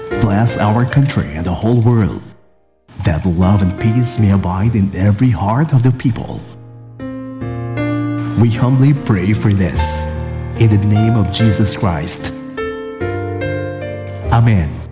Bless our country and the whole world, that love and peace may abide in every heart of the people. We humbly pray for this, in the name of Jesus Christ. Amen.